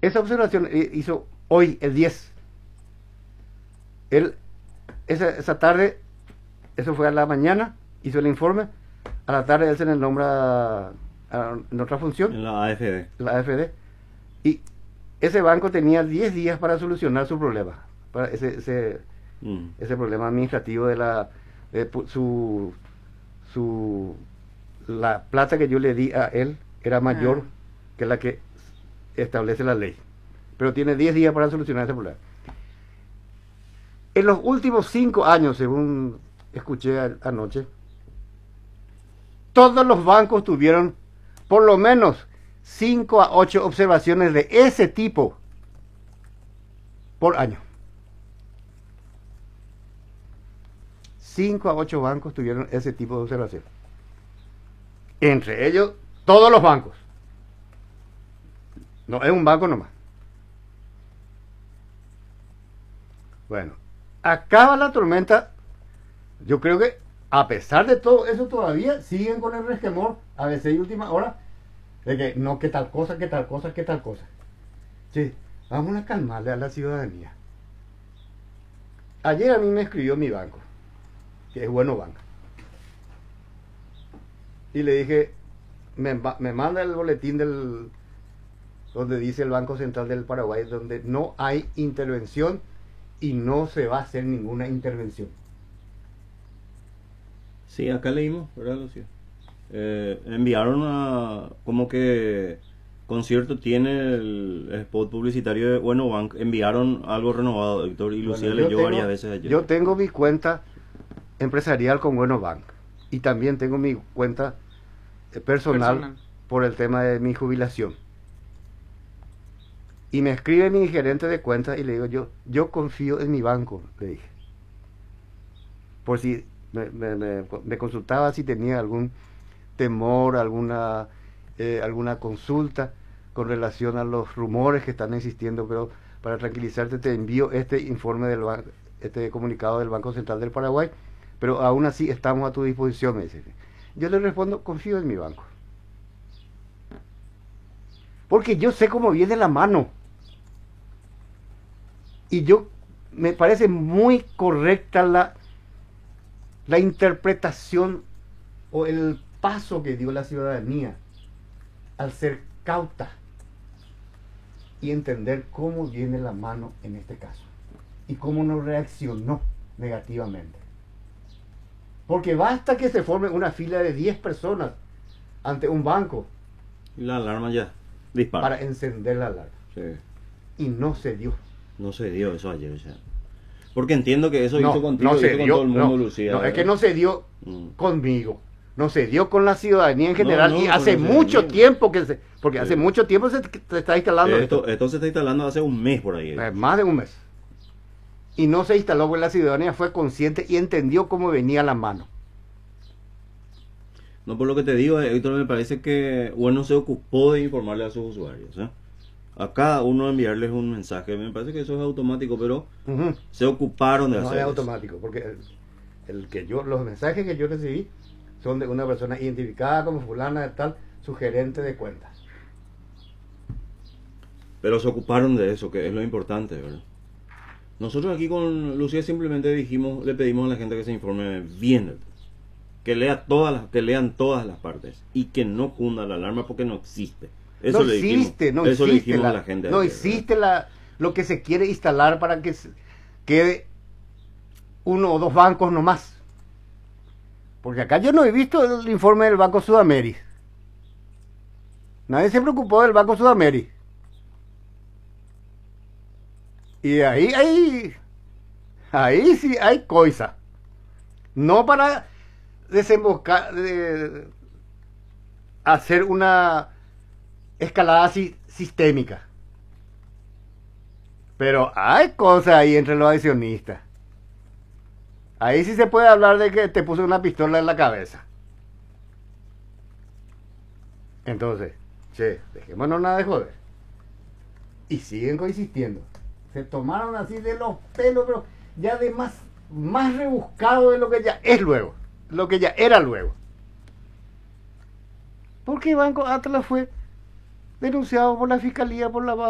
Esa observación hizo hoy, el 10. Él, esa tarde, eso fue a la mañana, hizo el informe. A la tarde él se le nombra en otra función, En la AFD. la AFD. Y ese banco tenía 10 días para solucionar su problema. Para ese problema administrativo de la plata que yo le di a él era mayor que la que establece la ley. Pero tiene 10 días para solucionar ese problema. En los últimos 5 años, según escuché anoche, todos los bancos tuvieron por lo menos 5 a 8 observaciones de ese tipo por año. 5 a 8 bancos tuvieron ese tipo de observación. Entre ellos, todos los bancos. No es un banco nomás. Bueno, acaba la tormenta. Yo creo que a pesar de todo eso todavía siguen con el resquemor, a veces y última hora, de que no, que tal cosa, que tal cosa, que tal cosa. Sí, vamos a calmarle a la ciudadanía. Ayer a mí me escribió mi banco, que es Bueno Banco. Y le dije, me manda el boletín donde dice el Banco Central del Paraguay, donde no hay intervención y no se va a hacer ninguna intervención. Sí, acá leímos, ¿verdad, Lucio? Enviaron como que concierto tiene el spot publicitario de Bueno Bank. Enviaron algo renovado, Héctor, y Lucía Bueno, leyó varias veces ayer. Yo tengo mi cuenta empresarial con Bueno Bank y también tengo mi cuenta personal por el tema de mi jubilación. Y me escribe mi gerente de cuenta y le digo, yo confío en mi banco, le dije. Por si me consultaba si tenía algún temor, alguna consulta con relación a los rumores que están existiendo, pero para tranquilizarte te envío este informe este comunicado del Banco Central del Paraguay, pero aún así estamos a tu disposición, me dice. Yo le respondo, confío en mi banco. Porque yo sé cómo viene la mano. Y me parece muy correcta la interpretación o el paso que dio la ciudadanía al ser cauta y entender cómo viene la mano en este caso y cómo no reaccionó negativamente. Porque basta que se forme una fila de 10 personas ante un banco Y la alarma ya dispara. para encender la alarma. Sí. Y no se dio. No se dio eso ayer, o sea. Porque entiendo que eso No, hizo contigo, no se hizo con dio, todo el mundo, no, Lucía. no, es que no se dio conmigo. No se dio con la ciudadanía en general. No, y con hace la mucho ciudadanía. tiempo porque Sí. hace mucho tiempo se está instalando Esto se está instalando hace un mes por ahí. más de un mes. Y no se instaló porque la ciudadanía fue consciente y entendió cómo venía la mano. No, por lo que te digo, Héctor, me parece que Bueno se ocupó de informarle a sus usuarios, ¿eh? A cada uno enviarles un mensaje. Me parece que eso es automático, pero se ocuparon de No hacer es eso. automático, porque los mensajes que yo recibí son de una persona identificada como fulana de tal, su gerente de cuentas. Pero se ocuparon de eso, que es lo importante, ¿verdad? Nosotros aquí con Lucía simplemente le pedimos a la gente que se informe bien, que lean todas las partes y que no cunda la alarma porque no existe. Eso No le dijimos, existe, no eso le existe dijimos a la gente. no ayer, existe lo que se quiere instalar para que quede uno o dos bancos nomás. Porque acá yo no he visto el informe del Banco Sudamérica. Nadie se preocupó del Banco Sudamérica. Y ahí sí hay cosa. No para desembocar, hacer una escalada sistémica. Pero hay cosas ahí entre los accionistas. Ahí sí se puede hablar de que te puso una pistola en la cabeza. Entonces, dejémonos nada de joder. Y siguen coexistiendo. Se tomaron así de los pelos, pero ya de más rebuscado de lo que ya es luego. Lo que ya era luego. Porque Banco Atlas fue denunciado por la Fiscalía por lavado